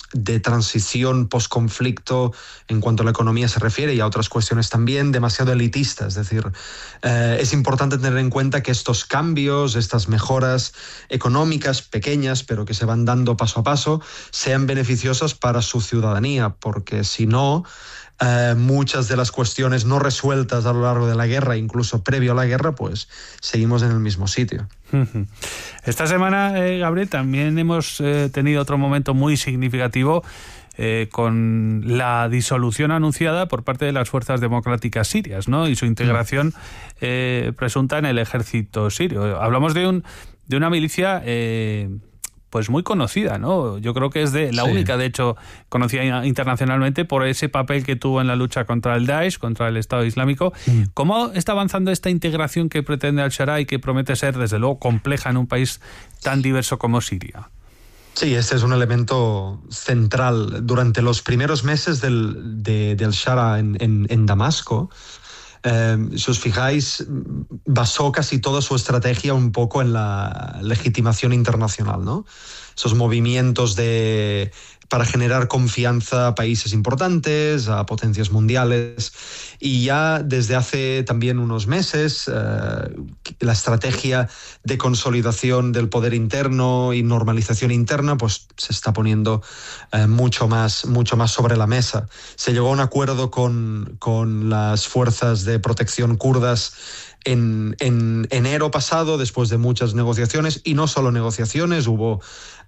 de transición post-conflicto en cuanto a la economía se refiere y a otras cuestiones también, demasiado elitista. Es decir, es importante tener en cuenta que estos cambios, estas mejoras económicas pequeñas, pero que se van dando paso a paso, sean beneficiosas para su ciudadanía, porque si no, muchas de las cuestiones no resueltas a lo largo de la guerra, incluso previo a la guerra, pues seguimos en el mismo sitio. Esta semana, Gabriel, también hemos tenido otro momento muy significativo con la disolución anunciada por parte de las fuerzas democráticas sirias, ¿no? Y su integración presunta en el ejército sirio. Hablamos de una milicia pues muy conocida, ¿no? Yo creo que es la única, de hecho, conocida internacionalmente por ese papel que tuvo en la lucha contra el Daesh, contra el Estado Islámico. ¿Cómo está avanzando esta integración que pretende Al-Shara y que promete ser, desde luego, compleja en un país tan diverso como Siria? Sí, este es un elemento central. Durante los primeros meses del Shara en Damasco, si os fijáis, basó casi toda su estrategia un poco en la legitimación internacional, ¿no? Esos movimientos para generar confianza a países importantes, a potencias mundiales. Y ya desde hace también unos meses, la estrategia de consolidación del poder interno y normalización interna pues se está poniendo mucho más sobre la mesa. Se llegó a un acuerdo con las fuerzas de protección kurdas en enero pasado, después de muchas negociaciones, y no solo negociaciones, hubo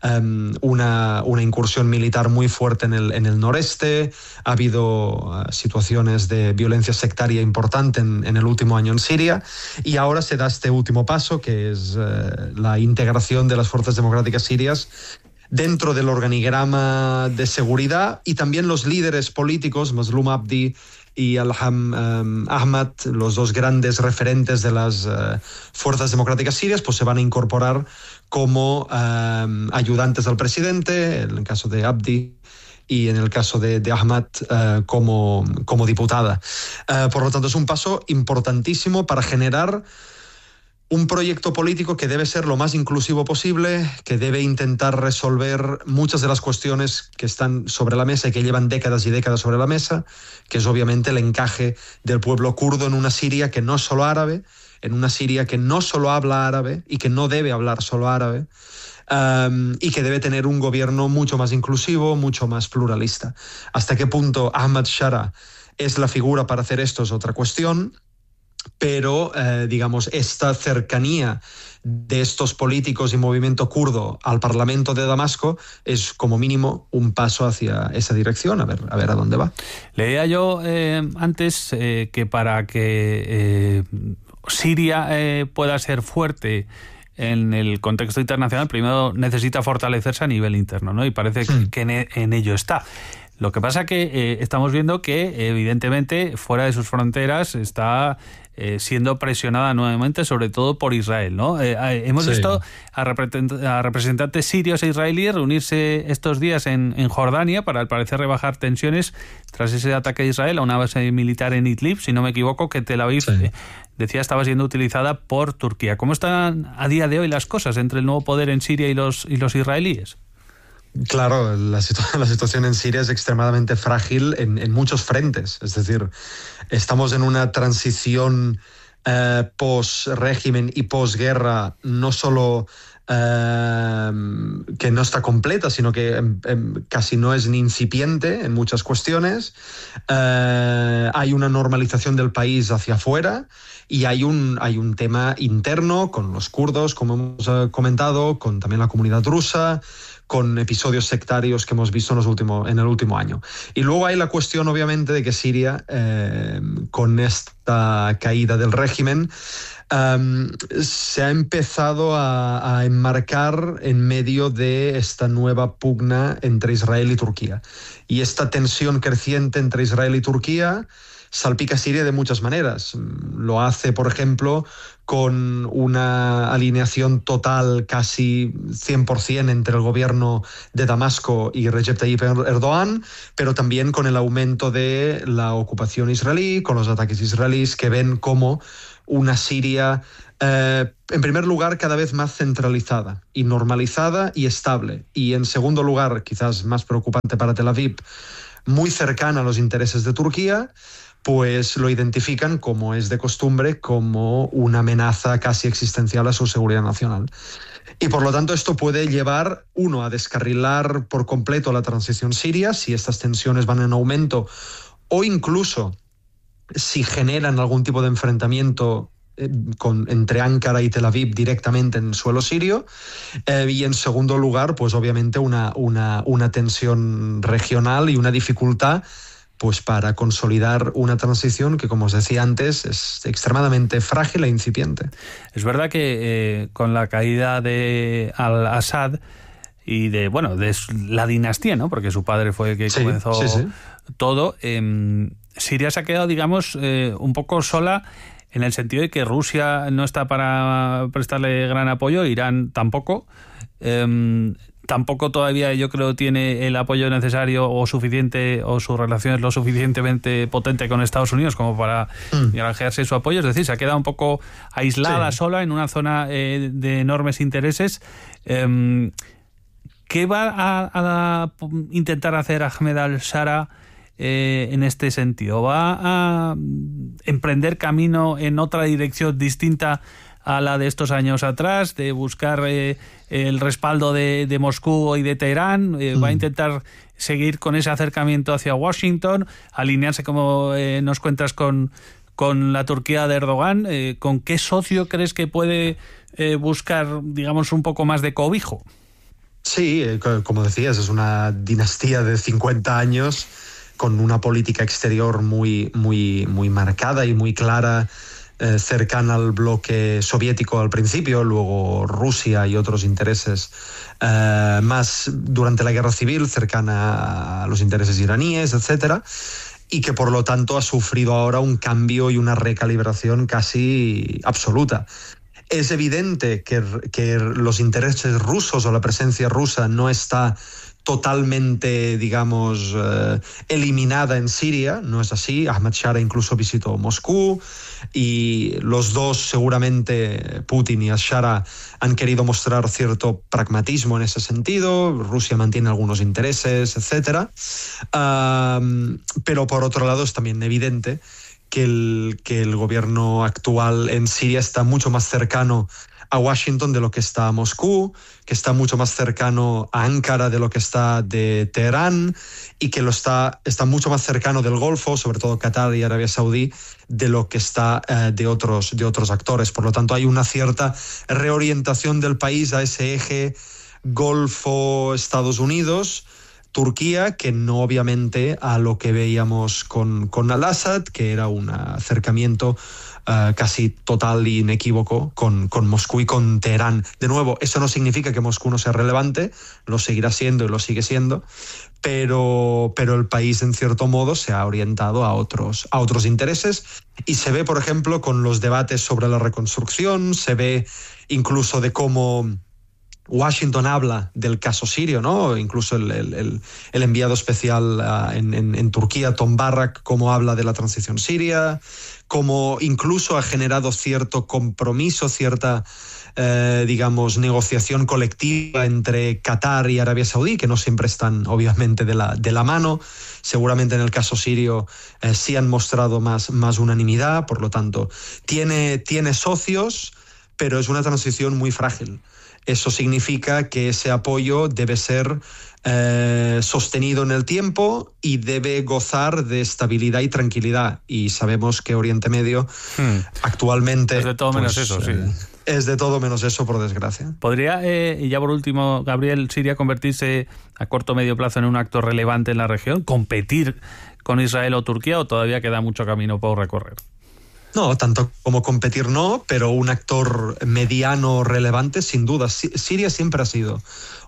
una incursión militar muy fuerte en el noreste, ha habido situaciones de violencia sectaria importante en el último año en Siria, y ahora se da este último paso, que es la integración de las fuerzas democráticas sirias dentro del organigrama de seguridad, y también los líderes políticos, Mazloum Abdi y Alham Ahmad, los dos grandes referentes de las fuerzas democráticas sirias, pues se van a incorporar como ayudantes al presidente, en el caso de Abdi, y en el caso de Ahmad como diputada. Por lo tanto, es un paso importantísimo para generar un proyecto político que debe ser lo más inclusivo posible, que debe intentar resolver muchas de las cuestiones que están sobre la mesa y que llevan décadas y décadas sobre la mesa, que es obviamente el encaje del pueblo kurdo en una Siria que no es solo árabe, en una Siria que no solo habla árabe y que no debe hablar solo árabe, y que debe tener un gobierno mucho más inclusivo, mucho más pluralista. ¿Hasta qué punto Ahmad Shara es la figura para hacer esto? Es otra cuestión. Pero, digamos, esta cercanía de estos políticos y movimiento kurdo al Parlamento de Damasco es, como mínimo, un paso hacia esa dirección, a ver a dónde va. Leía yo antes que para que Siria pueda ser fuerte en el contexto internacional, primero necesita fortalecerse a nivel interno, ¿no? Y parece que en ello está. Lo que pasa que estamos viendo que, evidentemente, fuera de sus fronteras está siendo presionada nuevamente, sobre todo por Israel, ¿no? Hemos visto a representantes sirios e israelíes reunirse estos días en Jordania para, al parecer, rebajar tensiones tras ese ataque de Israel a una base militar en Idlib, si no me equivoco, que Tel Aviv decía estaba siendo utilizada por Turquía. ¿Cómo están a día de hoy las cosas entre el nuevo poder en Siria y los israelíes? Claro, la situación en Siria es extremadamente frágil en muchos frentes. Es decir, estamos en una transición post-régimen y post-guerra, no solo que no está completa, sino que casi no es ni incipiente en muchas cuestiones. Hay una normalización del país hacia afuera y hay un tema interno con los kurdos, como hemos comentado, con también la comunidad rusa, con episodios sectarios que hemos visto en el último año. Y luego hay la cuestión, obviamente, de que Siria, con esta caída del régimen, se ha empezado a enmarcar en medio de esta nueva pugna entre Israel y Turquía. Y esta tensión creciente entre Israel y Turquía salpica a Siria de muchas maneras. Lo hace, por ejemplo, con una alineación total casi 100% entre el gobierno de Damasco y Recep Tayyip Erdogan, pero también con el aumento de la ocupación israelí, con los ataques israelíes, que ven cómo una Siria, en primer lugar, cada vez más centralizada y normalizada y estable. Y en segundo lugar, quizás más preocupante para Tel Aviv, muy cercana a los intereses de Turquía, pues lo identifican, como es de costumbre, como una amenaza casi existencial a su seguridad nacional. Y por lo tanto esto puede llevar, uno, a descarrilar por completo la transición siria si estas tensiones van en aumento, o incluso si generan algún tipo de enfrentamiento entre Ankara y Tel Aviv directamente en suelo sirio, y en segundo lugar, pues obviamente una tensión regional y una dificultad pues para consolidar una transición que, como os decía antes, es extremadamente frágil e incipiente. Es verdad que con la caída de al-Assad y de la dinastía, ¿no? Porque su padre fue el que comenzó todo, Siria se ha quedado, digamos, un poco sola, en el sentido de que Rusia no está para prestarle gran apoyo, Irán tampoco. Tampoco todavía, yo creo, tiene el apoyo necesario o suficiente, o su relación es lo suficientemente potente con Estados Unidos como para granjearse su apoyo. Es decir, se ha quedado un poco aislada, sola, en una zona de enormes intereses. ¿Qué va a intentar hacer Ahmed al-Shara en este sentido? ¿Va a emprender camino en otra dirección distinta a la de estos años atrás, de buscar el respaldo de Moscú y de Teherán? ¿Va a intentar seguir con ese acercamiento hacia Washington, alinearse, como nos cuentas, con la Turquía de Erdogan? ¿Con qué socio crees que puede buscar, digamos, un poco más de cobijo? Sí, como decías, es una dinastía de 50 años con una política exterior muy, muy, muy marcada y muy clara, cercana al bloque soviético al principio, luego Rusia y otros intereses, más durante la guerra civil, cercana a los intereses iraníes, etcétera, y que por lo tanto ha sufrido ahora un cambio y una recalibración casi absoluta. Es evidente que los intereses rusos o la presencia rusa no está totalmente, digamos, eliminada en Siria, no es así. Ahmed Shara incluso visitó Moscú y los dos, seguramente Putin y al-Shara, han querido mostrar cierto pragmatismo en ese sentido. Rusia mantiene algunos intereses, etcétera. Pero por otro lado es también evidente que el gobierno actual en Siria está mucho más cercano a Washington de lo que está a Moscú, que está mucho más cercano a Ankara de lo que está de Teherán, y que está mucho más cercano del Golfo, sobre todo Qatar y Arabia Saudí, de lo que está de otros actores. Por lo tanto, hay una cierta reorientación del país a ese eje Golfo-Estados Unidos, Turquía, que no obviamente a lo que veíamos con al-Assad, que era un acercamiento casi total e inequívoco con Moscú y con Teherán. De nuevo, eso no significa que Moscú no sea relevante, lo seguirá siendo y lo sigue siendo, pero el país, en cierto modo, se ha orientado a otros intereses, y se ve, por ejemplo, con los debates sobre la reconstrucción, se ve incluso de cómo Washington habla del caso sirio, ¿no? Incluso el enviado especial en Turquía, Tom Barrack, cómo habla de la transición siria, cómo incluso ha generado cierto compromiso, cierta, digamos, negociación colectiva entre Qatar y Arabia Saudí, que no siempre están, obviamente, de la mano. Seguramente en el caso sirio sí han mostrado más unanimidad. Por lo tanto, tiene socios, pero es una transición muy frágil. Eso significa que ese apoyo debe ser sostenido en el tiempo y debe gozar de estabilidad y tranquilidad. Y sabemos que Oriente Medio actualmente es de todo menos eso, sí. Es de todo menos eso, por desgracia. ¿Podría, y ya por último, Gabriel, Siria convertirse a corto o medio plazo en un actor relevante en la región, competir con Israel o Turquía, o todavía queda mucho camino por recorrer? No, tanto como competir no, pero un actor mediano relevante, sin duda. Siria siempre ha sido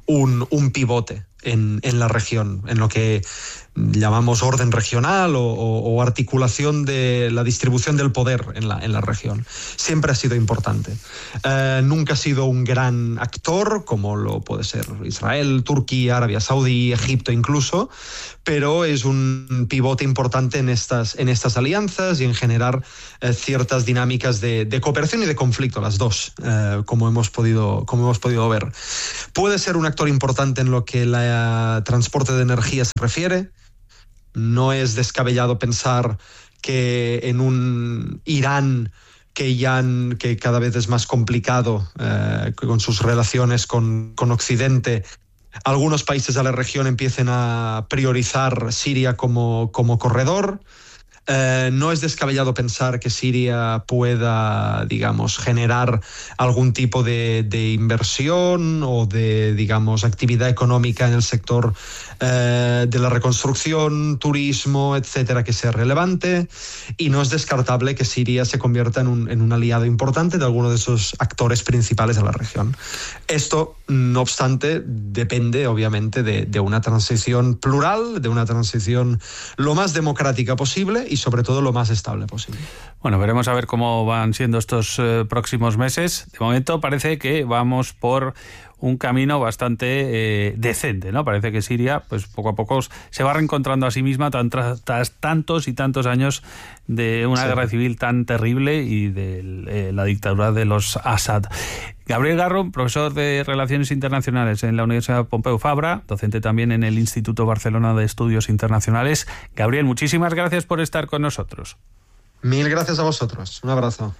un pivote en la región, en lo que llamamos orden regional o articulación de la distribución del poder en la región. Siempre ha sido importante. Nunca ha sido un gran actor, como lo puede ser Israel, Turquía, Arabia Saudí, Egipto incluso, pero es un pivote importante en estas alianzas y en generar ciertas dinámicas de cooperación y de conflicto, las dos, como hemos podido ver. Puede ser un actor importante en lo que el transporte de energía se refiere. No es descabellado pensar que en un Irán que cada vez es más complicado con sus relaciones con Occidente, algunos países de la región empiecen a priorizar Siria como corredor. No es descabellado pensar que Siria pueda, digamos, generar algún tipo de inversión o de, digamos, actividad económica en el sector de la reconstrucción, turismo, etcétera, que sea relevante, y no es descartable que Siria se convierta en un aliado importante de alguno de esos actores principales de la región. Esto, no obstante, depende obviamente de una transición plural, de una transición lo más democrática posible y sobre todo lo más estable posible. Bueno, veremos a ver cómo van siendo estos próximos meses. De momento parece que vamos por un camino bastante decente, ¿no? Parece que Siria, pues poco a poco se va reencontrando a sí misma tras tantos y tantos años de una guerra civil tan terrible y de la dictadura de los Assad. Gabriel Garro, profesor de Relaciones Internacionales en la Universidad Pompeu Fabra, docente también en el Instituto Barcelona de Estudios Internacionales. Gabriel, muchísimas gracias por estar con nosotros. Mil gracias a vosotros. Un abrazo.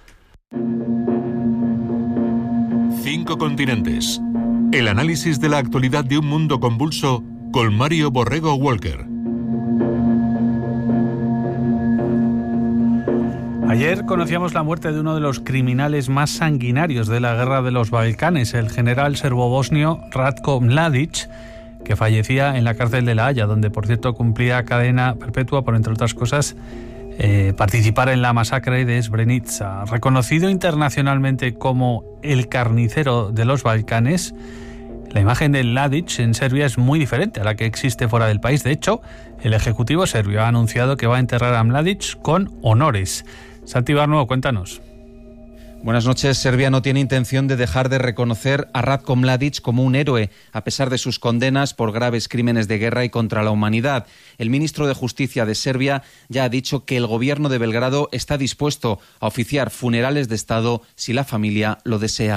5 continentes. El análisis de la actualidad de un mundo convulso con Mario Borrego Walker. Ayer conocíamos la muerte de uno de los criminales más sanguinarios de la guerra de los Balcanes, el general serbobosnio Ratko Mladic, que fallecía en la cárcel de La Haya, donde por cierto cumplía cadena perpetua por, entre otras cosas, participar en la masacre de Srebrenica. Reconocido internacionalmente como el carnicero de los Balcanes, la imagen de Mladic en Serbia es muy diferente a la que existe fuera del país. De hecho, el Ejecutivo serbio ha anunciado que va a enterrar a Mladic con honores. Santi Barnuevo, cuéntanos. Buenas noches. Serbia no tiene intención de dejar de reconocer a Ratko Mladic como un héroe, a pesar de sus condenas por graves crímenes de guerra y contra la humanidad. El ministro de Justicia de Serbia ya ha dicho que el gobierno de Belgrado está dispuesto a oficiar funerales de Estado si la familia lo desea.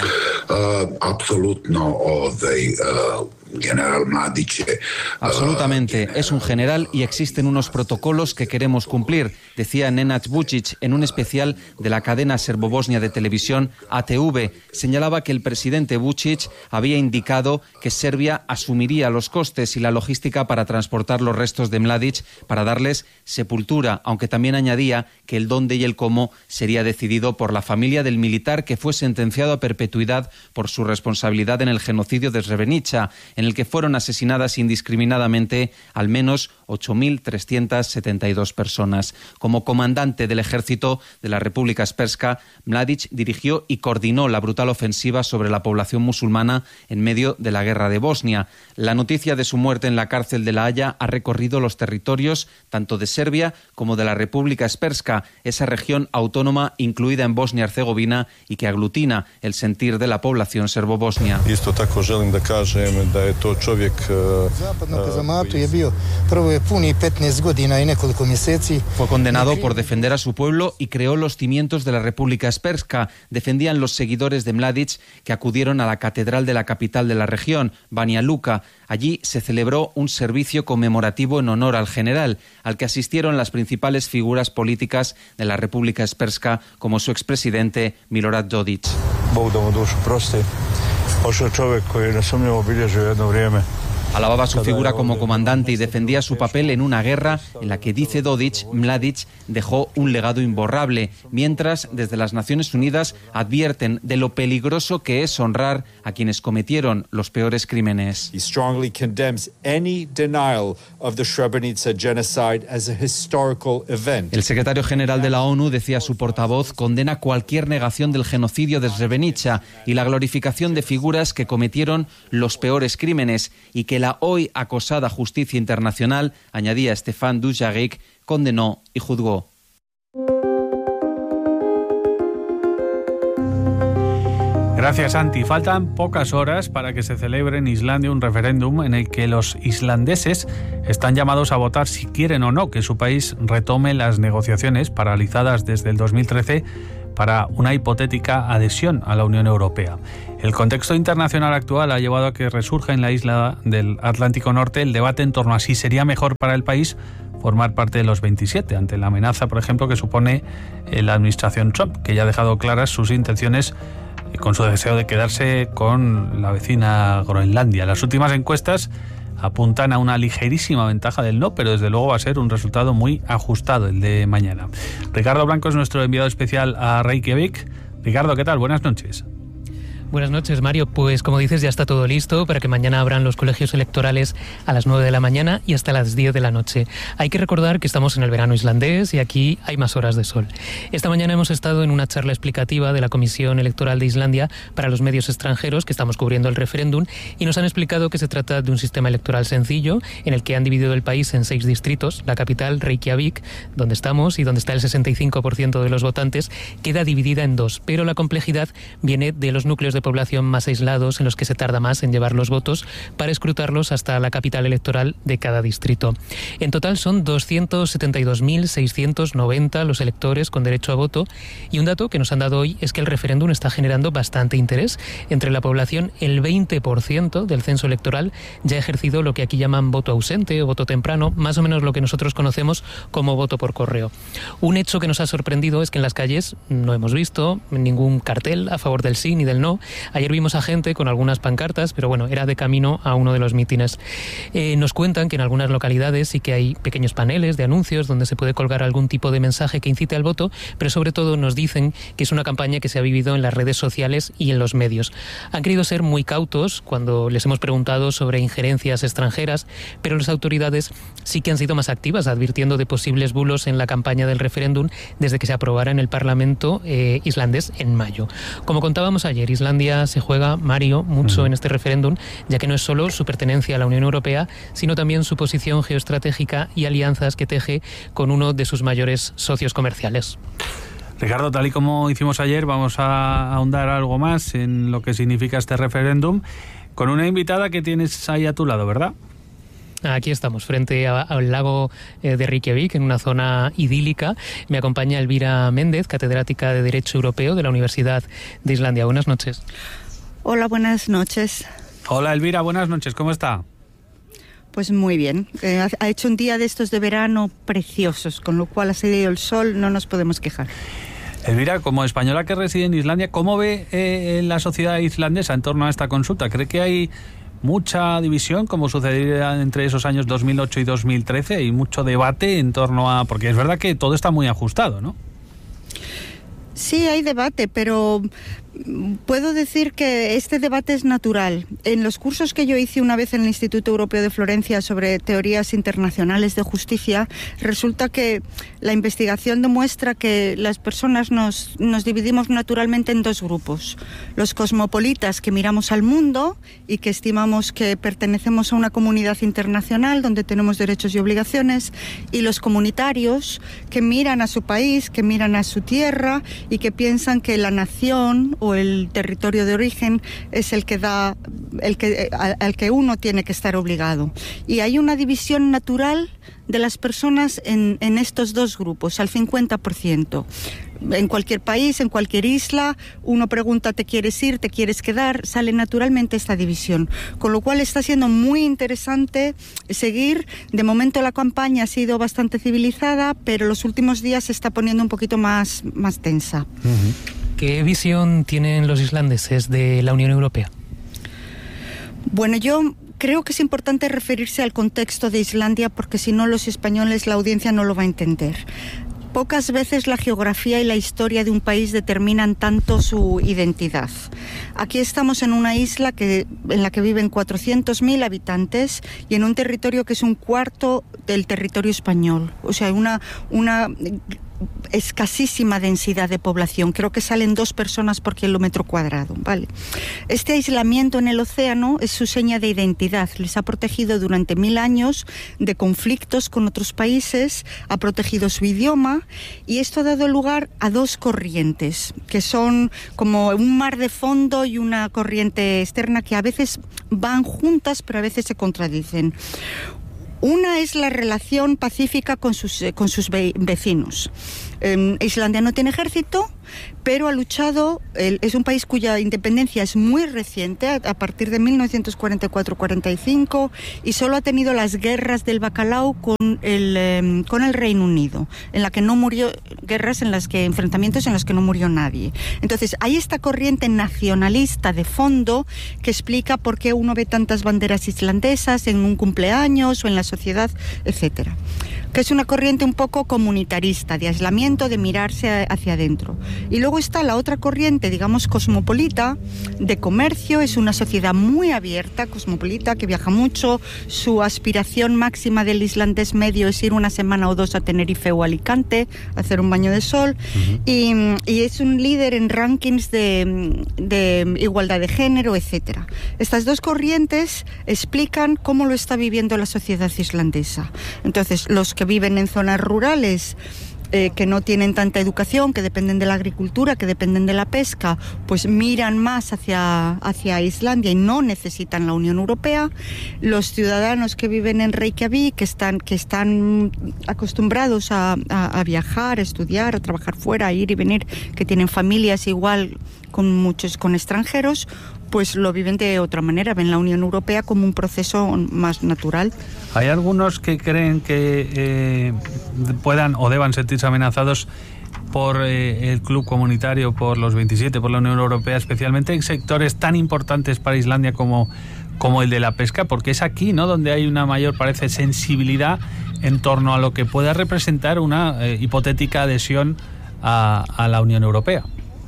Absolutamente, es un general y existen unos protocolos que queremos cumplir, decía Nenad Vučić en un especial de la cadena serbobosnia de televisión ATV. Señalaba que el presidente Vučić había indicado que Serbia asumiría los costes y la logística para transportar los restos de Mladic para darles sepultura, aunque también añadía que el dónde y el cómo sería decidido por la familia del militar que fue sentenciado a perpetuidad por su responsabilidad en el genocidio de Srebrenica, en el que fueron asesinadas indiscriminadamente al menos 8.372 personas. Como comandante del ejército de la República Srpska, Mladic dirigió y coordinó la brutal ofensiva sobre la población musulmana en medio de la guerra de Bosnia. La noticia de su muerte en la cárcel de La Haya ha recorrido los territorios tanto de Serbia como de la República Srpska, esa región autónoma incluida en Bosnia-Herzegovina y que aglutina el sentir de la población serbobosnia. Isto tako želim da kažem da je to čovjek zapadnog kazamatu je bio prvo je puni 15 godina i nekoliko mjeseci. Fue condenado por defender a su pueblo y creó los cimientos de la República Srpska. Defendían los seguidores de Mladic que acudieron a la catedral de la capital de la región, Banja Luka. Allí se celebró un servicio conmemorativo en honor al general, al que asistieron las principales figuras políticas de la República Srpska, como su expresidente Milorad Dodik. Bog da mu dušu prosti. Ošao čovjek koji je nesumnjivo obilježio jedno vrijeme. Alababa su figura como comandante y defendía su papel en una guerra en la que, dice Dodic, Mladic dejó un legado imborrable, mientras desde las Naciones Unidas advierten de lo peligroso que es honrar a quienes cometieron los peores crímenes. He strongly condemns any denial of the Srebrenica genocide as a historical event. El secretario general de la ONU, decía su portavoz, condena cualquier negación del genocidio de Srebrenica y la glorificación de figuras que cometieron los peores crímenes, y que la hoy acosada justicia internacional, añadía Stéphane Dujarric, condenó y juzgó. Gracias, Santi. Faltan pocas horas para que se celebre en Islandia un referéndum en el que los islandeses están llamados a votar si quieren o no que su país retome las negociaciones paralizadas desde el 2013 para una hipotética adhesión a la Unión Europea. El contexto internacional actual ha llevado a que resurja en la isla del Atlántico Norte el debate en torno a si sería mejor para el país formar parte de los 27, ante la amenaza, por ejemplo, que supone la administración Trump, que ya ha dejado claras sus intenciones con su deseo de quedarse con la vecina Groenlandia. Las últimas encuestas apuntan a una ligerísima ventaja del no, pero desde luego va a ser un resultado muy ajustado el de mañana. Ricardo Blanco es nuestro enviado especial a Reykjavik. Ricardo, ¿qué tal? Buenas noches. Buenas noches, Mario. Pues como dices, ya está todo listo para que mañana abran los colegios electorales a las 9 de la mañana y hasta las 10 de la noche. Hay que recordar que estamos en el verano islandés y aquí hay más horas de sol. Esta mañana hemos estado en una charla explicativa de la Comisión Electoral de Islandia para los medios extranjeros que estamos cubriendo el referéndum y nos han explicado que se trata de un sistema electoral sencillo en el que han dividido el país en 6 distritos. La capital, Reykjavik, donde estamos y donde está el 65% de los votantes, queda dividida en 2, pero la complejidad viene de los núcleos de población más aislados en los que se tarda más en llevar los votos para escrutarlos hasta la capital electoral de cada distrito. En total son 272.690 los electores con derecho a voto, y un dato que nos han dado hoy es que el referéndum está generando bastante interés. Entre la población, el 20% del censo electoral ya ha ejercido lo que aquí llaman voto ausente o voto temprano, más o menos lo que nosotros conocemos como voto por correo. Un hecho que nos ha sorprendido es que en las calles no hemos visto ningún cartel a favor del sí ni del no. Ayer vimos a gente con algunas pancartas, pero bueno, era de camino a uno de los mítines. Nos cuentan que en algunas localidades sí que hay pequeños paneles de anuncios donde se puede colgar algún tipo de mensaje que incite al voto, pero sobre todo nos dicen que es una campaña que se ha vivido en las redes sociales y en los medios. Han querido ser muy cautos cuando les hemos preguntado sobre injerencias extranjeras, pero las autoridades sí que han sido más activas, advirtiendo de posibles bulos en la campaña del referéndum desde que se aprobara en el Parlamento islandés en mayo. Como contábamos ayer, Islandia se juega, Mario, mucho en este referéndum, ya que no es solo su pertenencia a la Unión Europea, sino también su posición geoestratégica y alianzas que teje con uno de sus mayores socios comerciales. Ricardo, tal y como hicimos ayer, vamos a ahondar algo más en lo que significa este referéndum con una invitada que tienes ahí a tu lado, ¿verdad? Aquí estamos, frente al lago de Reykjavik, en una zona idílica. Me acompaña Elvira Méndez, catedrática de Derecho Europeo de la Universidad de Islandia. Buenas noches. Hola, buenas noches. Hola, Elvira, buenas noches. ¿Cómo está? Pues muy bien. Ha hecho un día de estos de verano preciosos, con lo cual ha salido el sol, no nos podemos quejar. Elvira, como española que reside en Islandia, ¿cómo ve la sociedad islandesa en torno a esta consulta? ¿Cree que hay mucha división, como sucedía entre esos años 2008 y 2013, y mucho debate en torno a... Porque es verdad que todo está muy ajustado, ¿no? Sí, hay debate, pero puedo decir que este debate es natural. En los cursos que yo hice una vez en el Instituto Europeo de Florencia sobre teorías internacionales de justicia, resulta que la investigación demuestra que las personas nos dividimos naturalmente en 2 grupos. Los cosmopolitas, que miramos al mundo y que estimamos que pertenecemos a una comunidad internacional donde tenemos derechos y obligaciones, y los comunitarios, que miran a su país, que miran a su tierra y que piensan que la nación o el territorio de origen es el que da, al que uno tiene que estar obligado. Y hay una división natural de las personas en estos 2 grupos, al 50%. En cualquier país, en cualquier isla, uno pregunta, ¿te quieres ir? ¿Te quieres quedar? Sale naturalmente esta división. Con lo cual está siendo muy interesante seguir. De momento la campaña ha sido bastante civilizada, pero los últimos días se está poniendo un poquito más tensa. ¿Qué visión tienen los islandeses de la Unión Europea? Bueno, yo creo que es importante referirse al contexto de Islandia porque si no los españoles, la audiencia no lo va a entender. Pocas veces la geografía y la historia de un país determinan tanto su identidad. Aquí estamos en una isla en la que viven 400.000 habitantes y en un territorio que es un cuarto del territorio español. O sea, una escasísima densidad de población. Creo que salen 2 personas por kilómetro cuadrado, ¿vale? Este aislamiento en el océano es su seña de identidad. Les ha protegido durante 1000 años de conflictos con otros países, ha protegido su idioma y esto ha dado lugar a 2 corrientes, que son como un mar de fondo y una corriente externa que a veces van juntas, pero a veces se contradicen. Una es la relación pacífica con sus vecinos. Islandia no tiene ejército, pero ha luchado, es un país cuya independencia es muy reciente, a partir de 1944-45, y solo ha tenido las guerras del bacalao con el Reino Unido, en la que no murió, enfrentamientos en los que no murió nadie. Entonces, hay esta corriente nacionalista de fondo que explica por qué uno ve tantas banderas islandesas en un cumpleaños o en la sociedad, etcétera. Que es una corriente un poco comunitarista, de aislamiento, de mirarse hacia adentro. Y luego está la otra corriente, digamos, cosmopolita, de comercio. Es una sociedad muy abierta, cosmopolita, que viaja mucho. Su aspiración máxima del islandés medio es ir una semana o 2 a Tenerife o Alicante, a hacer un baño de sol. Y es un líder en rankings de igualdad de género, etcétera. Estas 2 corrientes explican cómo lo está viviendo la sociedad islandesa. Entonces, los que viven en zonas rurales, que no tienen tanta educación, que dependen de la agricultura, que dependen de la pesca, pues miran más hacia Islandia y no necesitan la Unión Europea. Los ciudadanos que viven en Reykjavik, que están acostumbrados a viajar, a estudiar, a trabajar fuera, a ir y venir, que tienen familias igual con extranjeros, pues lo viven de otra manera, ven la Unión Europea como un proceso más natural. Hay algunos que creen que puedan o deban sentirse amenazados por el club comunitario, por los 27, por la Unión Europea, especialmente en sectores tan importantes para Islandia como el de la pesca, porque es aquí, ¿no?, donde hay una mayor, parece, sensibilidad en torno a lo que pueda representar una hipotética adhesión a la Unión Europea.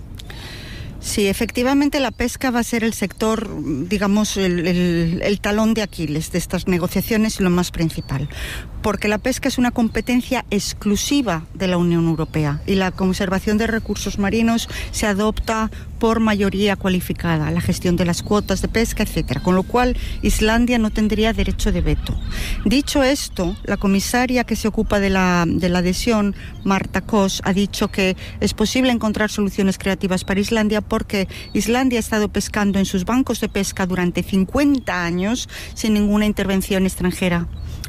Sí, efectivamente la pesca va a ser el sector, digamos, el talón de Aquiles de estas negociaciones y lo más principal. Porque la pesca es una competencia exclusiva de la Unión Europea y la conservación de recursos marinos se adopta por mayoría cualificada, la gestión de las cuotas de pesca, etcétera, con lo cual Islandia no tendría derecho de veto. Dicho esto, la comisaria que se ocupa de la adhesión, Marta Kos, ha dicho que es posible encontrar soluciones creativas para Islandia porque Islandia ha estado pescando en sus bancos de pesca durante 50 años sin ninguna intervención extranjera.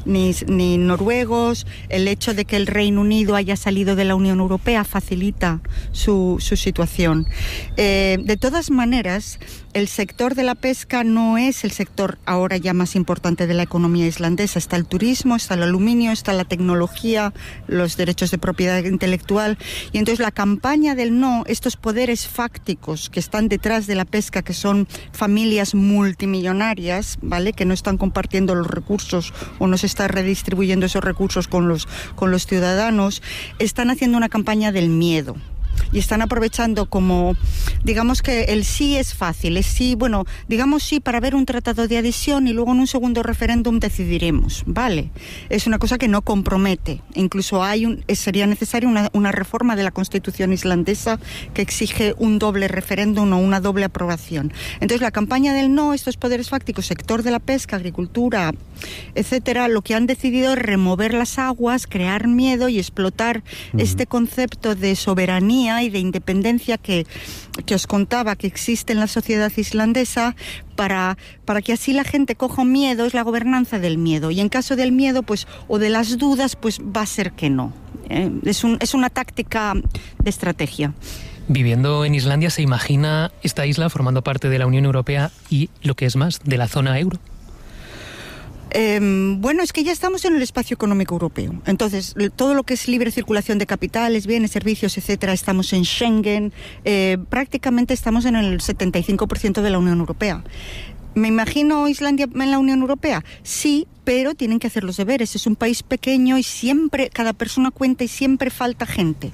Ni noruegos. El hecho de que el Reino Unido haya salido de la Unión Europea facilita su situación. De todas maneras, el sector de la pesca no es el sector ahora ya más importante de la economía islandesa. Está el turismo, está el aluminio, está la tecnología, los derechos de propiedad intelectual. Y entonces la campaña del no, estos poderes fácticos que están detrás de la pesca, que son familias multimillonarias, ¿vale?, que no están compartiendo los recursos o no se está redistribuyendo esos recursos con los ciudadanos, están haciendo una campaña del miedo. Y están aprovechando como, digamos que el sí es fácil, es sí, bueno, digamos sí para ver un tratado de adhesión y luego en un segundo referéndum decidiremos, ¿vale? Es una cosa que no compromete, incluso sería necesaria una reforma de la Constitución islandesa que exige un doble referéndum o una doble aprobación. Entonces la campaña del no, estos poderes fácticos, sector de la pesca, agricultura, etcétera, lo que han decidido es remover las aguas, crear miedo y explotar este concepto de soberanía y de independencia que os contaba que existe en la sociedad islandesa para que así la gente coja miedo. Es la gobernanza del miedo y en caso del miedo pues o de las dudas pues va a ser que no. Es una táctica de estrategia. Viviendo en Islandia, ¿se imagina esta isla formando parte de la Unión Europea y, lo que es más, de la zona euro? Bueno, es que ya estamos en el espacio económico europeo. Entonces, todo lo que es libre circulación de capitales, bienes, servicios, etcétera, estamos en Schengen. Prácticamente estamos en el 75% de la Unión Europea. ¿Me imagino Islandia en la Unión Europea? Sí, pero tienen que hacer los deberes. Es un país pequeño y siempre, cada persona cuenta y siempre falta gente.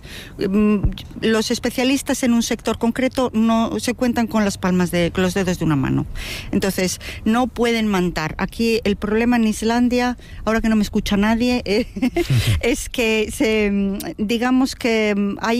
Los especialistas en un sector concreto no se cuentan con las palmas con los dedos de una mano. Entonces, no pueden mandar. Aquí el problema en Islandia, ahora que no me escucha nadie, es que digamos que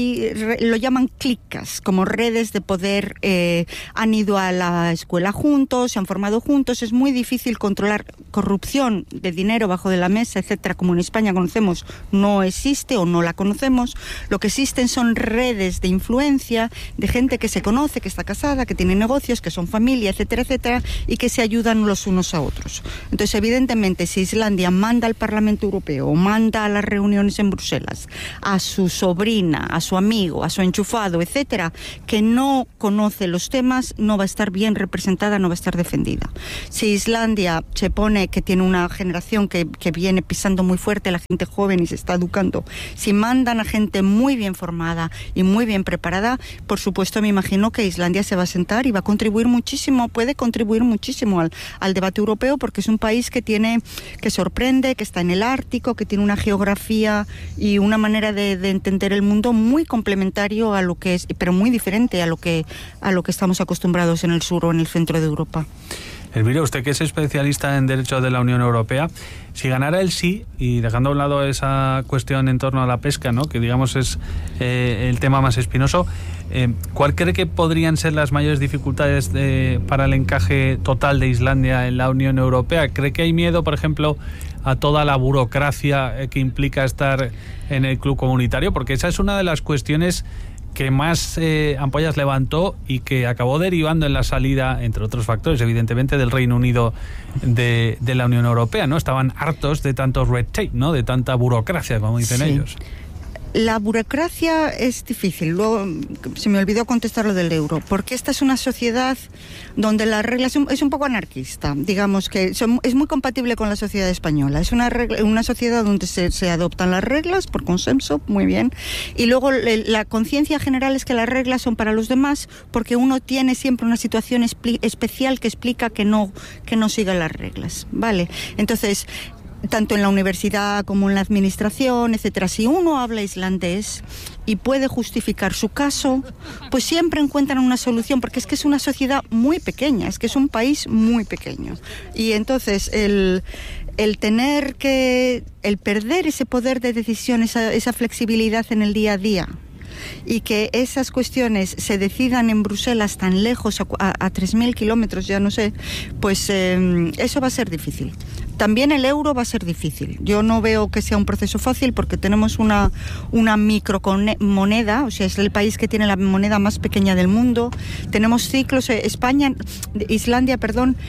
lo llaman clicas, como redes de poder. Han ido a la escuela juntos, se han formado juntos. Es muy difícil controlar corrupción de dinero bajo de la mesa, etcétera, como en España conocemos, no existe o no la conocemos. Lo que existen son redes de influencia de gente que se conoce, que está casada, que tiene negocios, que son familia, etcétera, etcétera, y que se ayudan los unos a otros. Entonces, evidentemente, si Islandia manda al Parlamento Europeo o manda a las reuniones en Bruselas a su sobrina, a su amigo, a su enchufado, etcétera, que no conoce los temas, no va a estar bien representada, no va a estar defendida. Si Islandia se pone que tiene una generación que viene pisando muy fuerte, la gente joven y se está educando, si mandan a gente muy bien formada y muy bien preparada, por supuesto me imagino que Islandia se va a sentar y va a contribuir muchísimo, puede contribuir muchísimo al debate europeo, porque es un país que sorprende, que está en el Ártico, que tiene una geografía y una manera de entender el mundo muy complementario a lo que es, pero muy diferente a lo que estamos acostumbrados en el sur o en el centro de Europa. Elvira, usted que es especialista en Derecho de la Unión Europea, si ganara el sí, y dejando a un lado esa cuestión en torno a la pesca, ¿no?, que digamos es el tema más espinoso, ¿cuál cree que podrían ser las mayores dificultades para el encaje total de Islandia en la Unión Europea? ¿Cree que hay miedo, por ejemplo, a toda la burocracia que implica estar en el club comunitario? Porque esa es una de las cuestiones que más ampollas levantó y que acabó derivando en la salida, entre otros factores, evidentemente, del Reino Unido de la Unión Europea, ¿no? Estaban hartos de tanto red tape, ¿no?, de tanta burocracia, como dicen ellos. La burocracia es difícil. Luego se me olvidó contestar lo del euro, porque esta es una sociedad donde las reglas es un poco anarquista, digamos que es muy compatible con la sociedad española. Es una sociedad donde se adoptan las reglas por consenso, muy bien, y luego la conciencia general es que las reglas son para los demás, porque uno tiene siempre una situación especial que explica que no siga las reglas, ¿vale? Entonces, tanto en la universidad como en la administración, etcétera, si uno habla islandés y puede justificar su caso, pues siempre encuentran una solución, porque es que es una sociedad muy pequeña, es que es un país muy pequeño. Y entonces el perder ese poder de decisión, esa flexibilidad en el día a día, y que esas cuestiones se decidan en Bruselas tan lejos, a 3.000 kilómetros, ya no sé, pues eso va a ser difícil. También el euro va a ser difícil. Yo no veo que sea un proceso fácil, porque tenemos una micromoneda, o sea, es el país que tiene la moneda más pequeña del mundo. Tenemos ciclos, Islandia,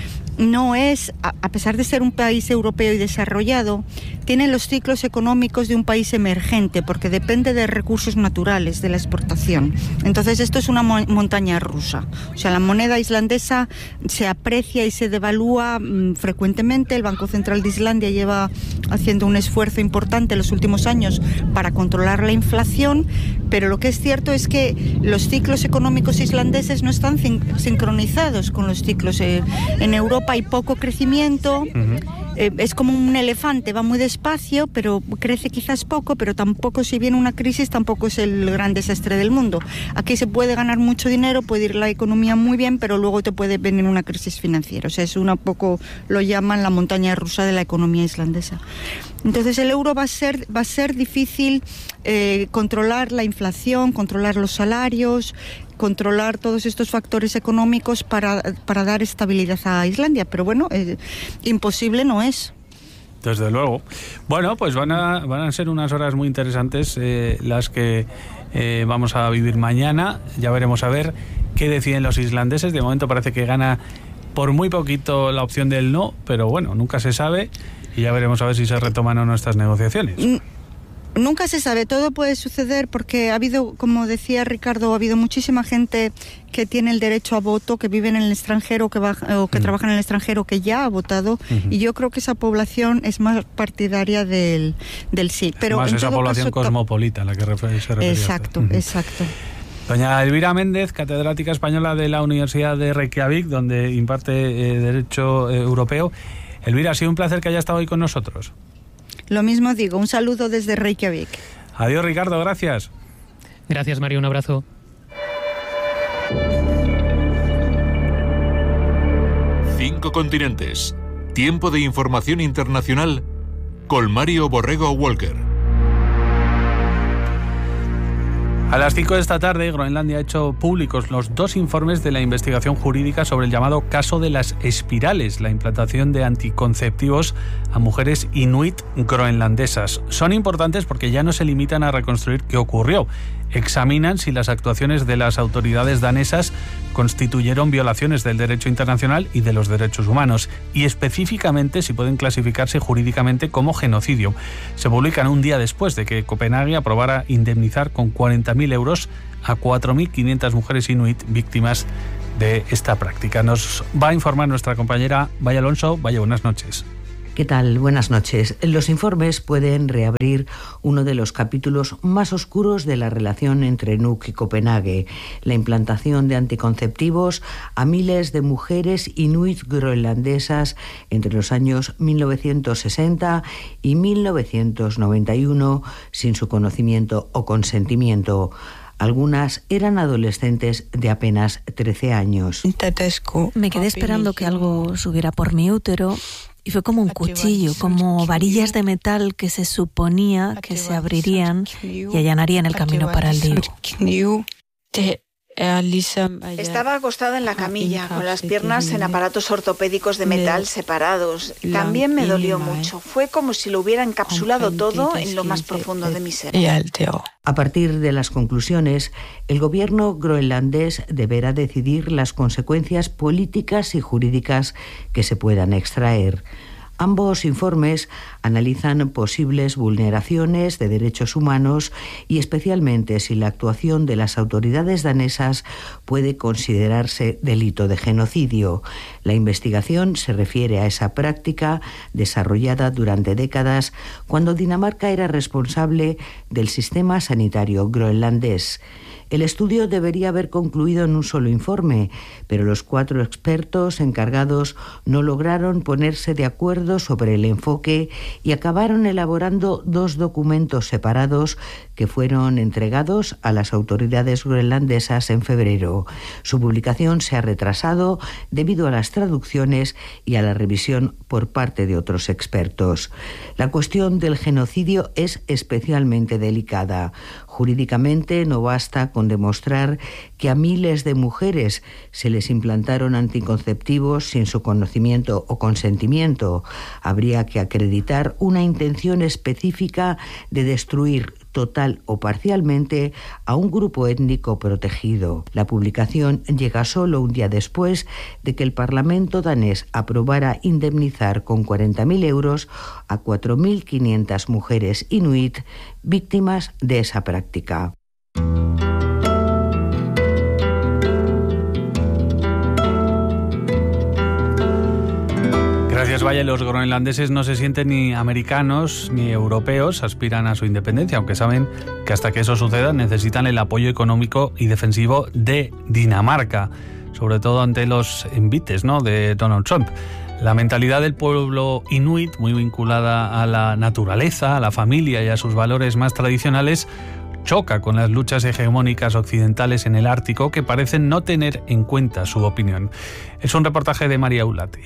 no es, a pesar de ser un país europeo y desarrollado, tiene los ciclos económicos de un país emergente, porque depende de recursos naturales, de la exportación. Entonces esto es una montaña rusa. O sea, la moneda islandesa se aprecia y se devalúa frecuentemente. El Banco Central de Islandia lleva haciendo un esfuerzo importante en los últimos años para controlar la inflación, pero lo que es cierto es que los ciclos económicos islandeses no están sincronizados con los ciclos. En Europa hay poco crecimiento. Es como un elefante, va muy despacio, pero crece quizás poco, pero tampoco, si viene una crisis, tampoco es el gran desastre del mundo. Aquí se puede ganar mucho dinero, puede ir la economía muy bien, pero luego te puede venir una crisis financiera. O sea, es un poco, lo llaman la montaña rusa de la economía islandesa. Entonces el euro va a ser difícil controlar la inflación, controlar los salarios, controlar todos estos factores económicos para dar estabilidad a Islandia, pero bueno, imposible no es. Desde luego. Bueno, pues van a ser unas horas muy interesantes las que vamos a vivir mañana. Ya veremos a ver qué deciden los islandeses. De momento parece que gana por muy poquito la opción del no, pero bueno, nunca se sabe, y ya veremos a ver si se retoman o no estas negociaciones. Nunca se sabe, todo puede suceder, porque ha habido, como decía Ricardo, ha habido muchísima gente que tiene el derecho a voto, que vive en el extranjero o que trabaja en el extranjero, que ya ha votado, y yo creo que esa población es más partidaria del sí. Pero más en esa todo población caso, cosmopolita a la que se refería. Exacto, usted. Exacto. Doña Elvira Méndez, catedrática española de la Universidad de Reykjavik, donde imparte Derecho Europeo. Elvira, ha sido un placer que haya estado hoy con nosotros. Lo mismo digo, un saludo desde Reykjavik. Adiós, Ricardo, gracias. Gracias, Mario, un abrazo. Cinco continentes. Tiempo de información internacional con Mario Borrego Walker. A las 5 de esta tarde, Groenlandia ha hecho públicos los 2 informes de la investigación jurídica sobre el llamado caso de las espirales, la implantación de anticonceptivos a mujeres inuit groenlandesas. Son importantes porque ya no se limitan a reconstruir qué ocurrió. Examinan si las actuaciones de las autoridades danesas constituyeron violaciones del derecho internacional y de los derechos humanos, y específicamente si pueden clasificarse jurídicamente como genocidio. Se publican un día después de que Copenhague aprobara indemnizar con 40.000 euros a 4.500 mujeres inuit víctimas de esta práctica. Nos va a informar nuestra compañera Vaya Alonso. Vaya, buenas noches. ¿Qué tal? Buenas noches. Los informes pueden reabrir uno de los capítulos más oscuros de la relación entre Nuuk y Copenhague, la implantación de anticonceptivos a miles de mujeres inuit groenlandesas entre los años 1960 y 1991 sin su conocimiento o consentimiento. Algunas eran adolescentes de apenas 13 años. Me quedé esperando que algo subiera por mi útero y fue como un cuchillo, como varillas de metal que se suponía que se abrirían y allanarían el camino para el lío. Estaba acostada en la camilla, con las piernas en aparatos ortopédicos de metal separados. También me dolió mucho. Fue como si lo hubiera encapsulado todo en lo más profundo de mi ser. A partir de las conclusiones, el gobierno groenlandés deberá decidir las consecuencias políticas y jurídicas que se puedan extraer. Ambos informes analizan posibles vulneraciones de derechos humanos y especialmente si la actuación de las autoridades danesas puede considerarse delito de genocidio. La investigación se refiere a esa práctica desarrollada durante décadas cuando Dinamarca era responsable del sistema sanitario groenlandés. El estudio debería haber concluido en un solo informe, pero los 4 expertos encargados no lograron ponerse de acuerdo sobre el enfoque y acabaron elaborando 2 documentos separados que fueron entregados a las autoridades groenlandesas en febrero. Su publicación se ha retrasado debido a las traducciones y a la revisión por parte de otros expertos. La cuestión del genocidio es especialmente delicada. Jurídicamente no basta con demostrar que a miles de mujeres se les implantaron anticonceptivos sin su conocimiento o consentimiento. Habría que acreditar una intención específica de destruir total o parcialmente a un grupo étnico protegido. La publicación llega solo un día después de que el Parlamento danés aprobara indemnizar con 40.000 euros a 4.500 mujeres inuit víctimas de esa práctica. Gracias, Vaya. Los groenlandeses no se sienten ni americanos ni europeos, aspiran a su independencia, aunque saben que hasta que eso suceda necesitan el apoyo económico y defensivo de Dinamarca, sobre todo ante los envites, ¿no?, de Donald Trump. La mentalidad del pueblo inuit, muy vinculada a la naturaleza, a la familia y a sus valores más tradicionales, choca con las luchas hegemónicas occidentales en el Ártico que parecen no tener en cuenta su opinión. Es un reportaje de María Ulati.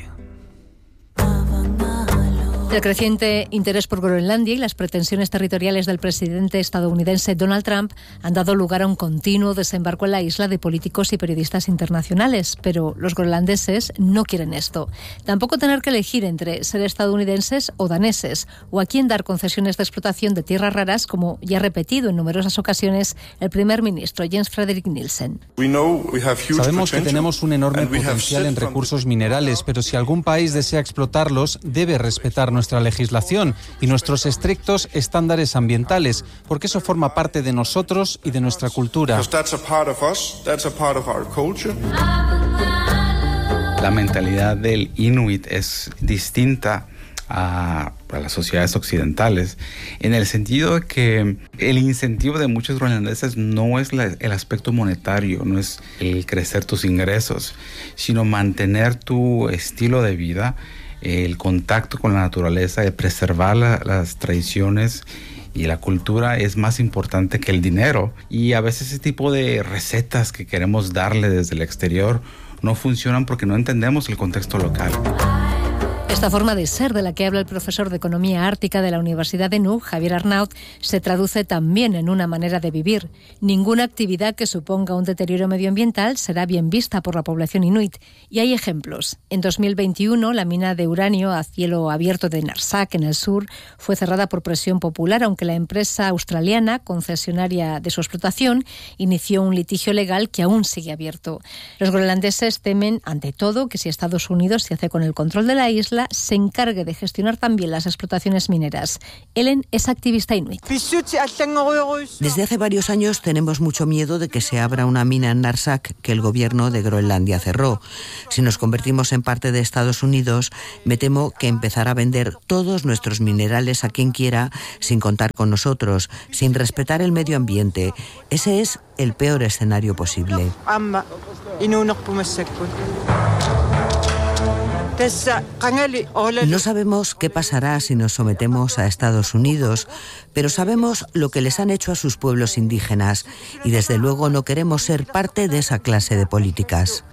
El creciente interés por Groenlandia y las pretensiones territoriales del presidente estadounidense Donald Trump han dado lugar a un continuo desembarco en la isla de políticos y periodistas internacionales, pero los groenlandeses no quieren esto. Tampoco tener que elegir entre ser estadounidenses o daneses, o a quién dar concesiones de explotación de tierras raras, como ya ha repetido en numerosas ocasiones el primer ministro Jens Frederik Nielsen. Sabemos que tenemos un enorme potencial en recursos minerales, pero si algún país desea explotarlos, debe respetar nuestra legislación y nuestros estrictos estándares ambientales, porque eso forma parte de nosotros y de nuestra cultura. La mentalidad del Inuit es distinta a para las sociedades occidentales, en el sentido de que el incentivo de muchos groenlandeses no es el aspecto monetario, no es el crecer tus ingresos, sino mantener tu estilo de vida, el contacto con la naturaleza, el preservar las tradiciones y la cultura es más importante que el dinero. Y a veces ese tipo de recetas que queremos darle desde el exterior no funcionan porque no entendemos el contexto local. Esta forma de ser de la que habla el profesor de Economía Ártica de la Universidad de Nuuk, Javier Arnaut, se traduce también en una manera de vivir. Ninguna actividad que suponga un deterioro medioambiental será bien vista por la población inuit. Y hay ejemplos. En 2021, la mina de uranio a cielo abierto de Narsak, en el sur, fue cerrada por presión popular, aunque la empresa australiana, concesionaria de su explotación, inició un litigio legal que aún sigue abierto. Los groenlandeses temen, ante todo, que si Estados Unidos se hace con el control de la isla, se encargue de gestionar también las explotaciones mineras. Ellen es activista inuit. Desde hace varios años tenemos mucho miedo de que se abra una mina en Narsak que el gobierno de Groenlandia cerró. Si nos convertimos en parte de Estados Unidos, me temo que empezará a vender todos nuestros minerales a quien quiera, sin contar con nosotros, sin respetar el medio ambiente. Ese es el peor escenario posible. No sabemos qué pasará si nos sometemos a Estados Unidos, pero sabemos lo que les han hecho a sus pueblos indígenas y desde luego no queremos ser parte de esa clase de políticas.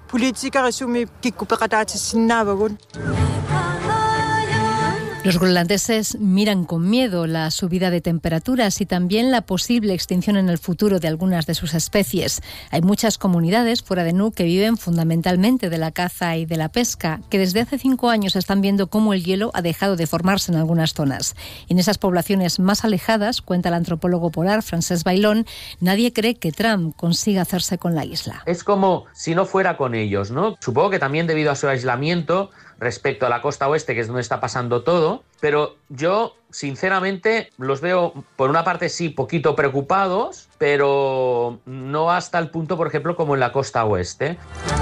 Los groenlandeses miran con miedo la subida de temperaturas y también la posible extinción en el futuro de algunas de sus especies. Hay muchas comunidades fuera de Nuuk que viven fundamentalmente de la caza y de la pesca, que desde hace 5 años están viendo cómo el hielo ha dejado de formarse en algunas zonas. En esas poblaciones más alejadas, cuenta el antropólogo polar Francesc Bailón, nadie cree que Trump consiga hacerse con la isla. Es como si no fuera con ellos, ¿no? Supongo que también debido a su aislamiento respecto a la costa oeste, que es donde está pasando todo, pero yo, sinceramente, los veo, por una parte sí, poquito preocupados, pero no hasta el punto, por ejemplo, como en la costa oeste.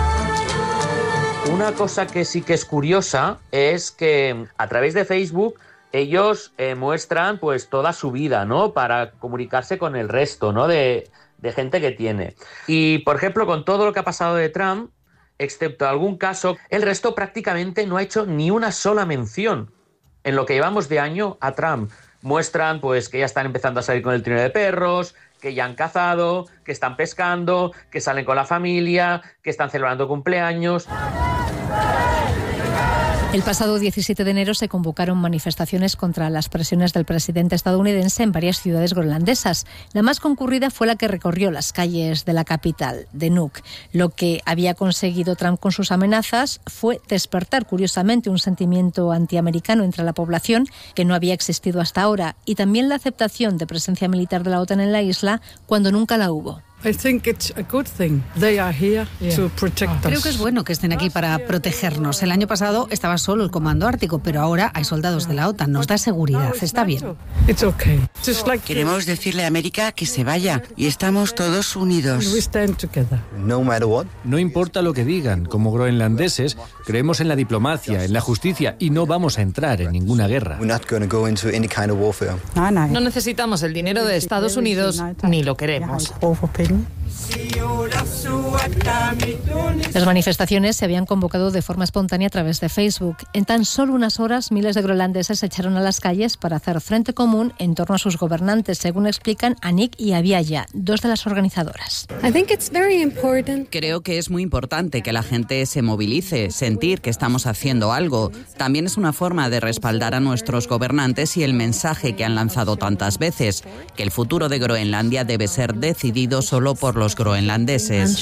Una cosa que sí que es curiosa es que a través de Facebook ellos muestran pues toda su vida, ¿no? Para comunicarse con el resto, ¿no? de gente que tiene. Y, por ejemplo, con todo lo que ha pasado de Trump, excepto algún caso, el resto prácticamente no ha hecho ni una sola mención en lo que llevamos de año a Trump. Muestran pues que ya están empezando a salir con el trineo de perros, que ya han cazado, que están pescando, que salen con la familia, que están celebrando cumpleaños. El pasado 17 de enero se convocaron manifestaciones contra las presiones del presidente estadounidense en varias ciudades groenlandesas. La más concurrida fue la que recorrió las calles de la capital, de Nuuk. Lo que había conseguido Trump con sus amenazas fue despertar, curiosamente, un sentimiento antiamericano entre la población que no había existido hasta ahora, y también la aceptación de presencia militar de la OTAN en la isla cuando nunca la hubo. Creo que es bueno que estén aquí para protegernos. El año pasado estaba solo el Comando Ártico, pero ahora hay soldados de la OTAN. Nos da seguridad. Está bien. Queremos decirle a América que se vaya y estamos todos unidos. No importa lo que digan, como groenlandeses, creemos en la diplomacia, en la justicia y no vamos a entrar en ninguna guerra. No necesitamos el dinero de Estados Unidos ni lo queremos. Las manifestaciones se habían convocado de forma espontánea a través de Facebook. En tan solo unas horas, miles de groenlandeses se echaron a las calles para hacer frente común en torno a sus gobernantes, según explican Anik y Aviaya, dos de las organizadoras. Creo que es muy importante que la gente se movilice, sentir que estamos haciendo algo. También es una forma de respaldar a nuestros gobernantes y el mensaje que han lanzado tantas veces, que el futuro de Groenlandia debe ser decidido solo por los groenlandeses.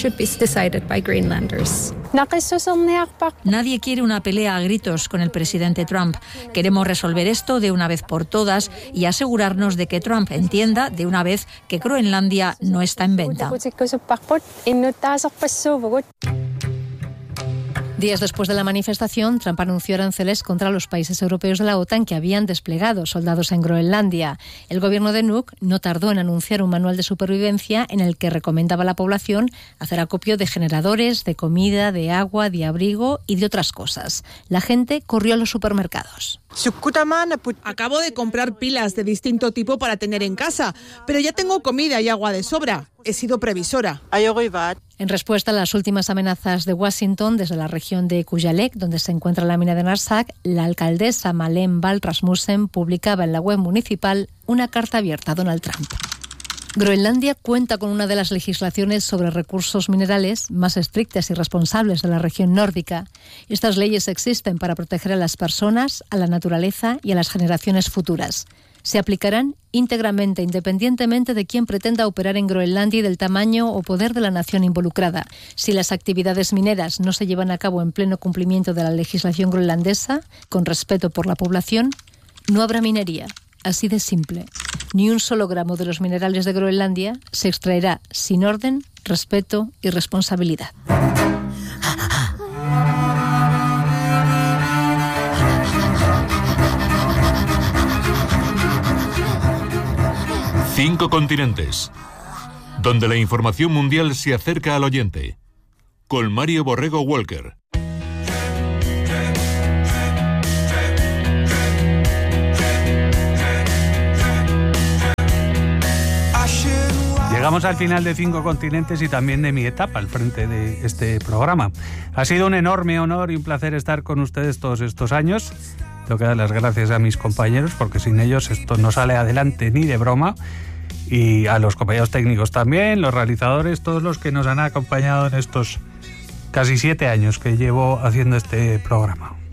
Nadie quiere una pelea a gritos con el presidente Trump. Queremos resolver esto de una vez por todas y asegurarnos de que Trump entienda de una vez que Groenlandia no está en venta. Días después de la manifestación, Trump anunció aranceles contra los países europeos de la OTAN que habían desplegado soldados en Groenlandia. El gobierno de Nuuk no tardó en anunciar un manual de supervivencia en el que recomendaba a la población hacer acopio de generadores, de comida, de agua, de abrigo y de otras cosas. La gente corrió a los supermercados. Acabo de comprar pilas de distinto tipo para tener en casa, pero ya tengo comida y agua de sobra. He sido previsora. En respuesta a las últimas amenazas de Washington desde la región de Kujalleq, donde se encuentra la mina de Narsak, la alcaldesa Malene Ball Rasmussen publicaba en la web municipal una carta abierta a Donald Trump. Groenlandia cuenta con una de las legislaciones sobre recursos minerales más estrictas y responsables de la región nórdica. Estas leyes existen para proteger a las personas, a la naturaleza y a las generaciones futuras. Se aplicarán íntegramente, independientemente de quién pretenda operar en Groenlandia y del tamaño o poder de la nación involucrada. Si las actividades mineras no se llevan a cabo en pleno cumplimiento de la legislación groenlandesa, con respeto por la población, no habrá minería. Así de simple. Ni un solo gramo de los minerales de Groenlandia se extraerá sin orden, respeto y responsabilidad. Cinco continentes, donde la información mundial se acerca al oyente. Con Mario Borrego Walker. Llegamos al final de Cinco Continentes y también de mi etapa al frente de este programa. Ha sido un enorme honor y un placer estar con ustedes todos estos años. Tengo que dar las gracias a mis compañeros porque sin ellos esto no sale adelante ni de broma. Y a los compañeros técnicos también, los realizadores, todos los que nos han acompañado en estos casi 7 años que llevo haciendo este programa.